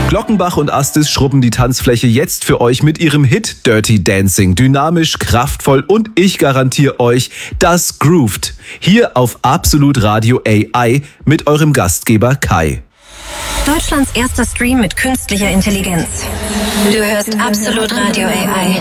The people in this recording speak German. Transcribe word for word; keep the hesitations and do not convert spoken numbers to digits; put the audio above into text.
Glockenbach und Astis schrubben die Tanzfläche jetzt für euch mit ihrem Hit Dirty Dancing. Dynamisch, kraftvoll und ich garantiere euch, das groovt. Hier auf Absolut Radio A I mit eurem Gastgeber Kai. Deutschlands erster Stream mit künstlicher Intelligenz. Du hörst Absolut Radio A I.